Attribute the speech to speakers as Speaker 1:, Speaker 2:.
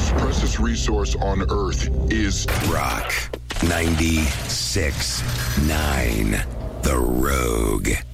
Speaker 1: most precious resource on Earth is
Speaker 2: Rock 96.9. The Rogue.